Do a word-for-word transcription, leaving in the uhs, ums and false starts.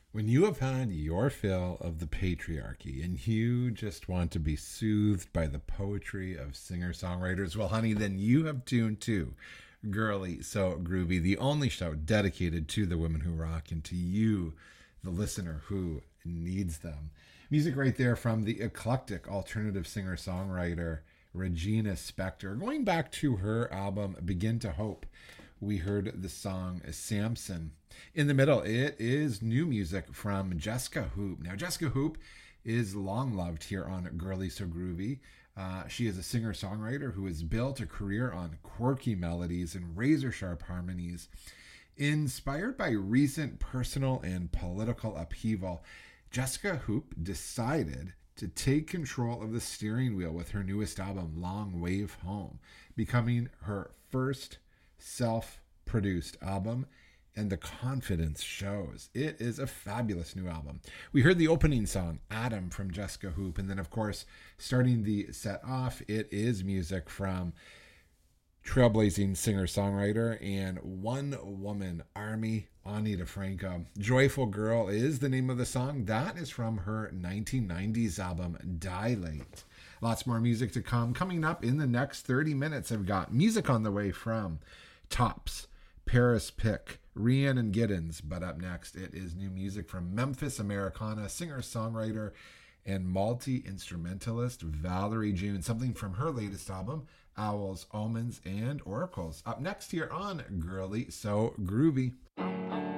When you have had your fill of the patriarchy and you just want to be soothed by the poetry of singer songwriters, well, honey, then you have tuned to Girly So Groovy, the only show dedicated to the women who rock and to you, the listener who needs them. Music right there from the eclectic alternative singer songwriter Regina Spektor. Going back to her album Begin to Hope, we heard the song Samson. In the middle, it is new music from Jessica Hoop. Now, Jessica Hoop is long loved here on Girly So Groovy. Uh, she is a singer-songwriter who has built a career on quirky melodies and razor-sharp harmonies. Inspired by recent personal and political upheaval, Jessica Hoop decided to take control of the steering wheel with her newest album, Long Wave Home, becoming her first self-produced album, and the confidence shows. It is a fabulous new album. We heard the opening song, Adam, from Jessica Hoop, and then, of course, starting the set off, it is music from trailblazing singer-songwriter and one-woman army, Ani DeFranco. Joyful Girl is the name of the song. That is from her nineteen nineties album, Dilate. Lots more music to come. Coming up in the next thirty minutes, I've got music on the way from Tops, Paris Pick, Rhiannon Giddens. But up next, it is new music from Memphis Americana singer-songwriter and multi-instrumentalist Valerie June. Something from her latest album, Owls, Omens, and Oracles. Up next here on Girly So Groovy.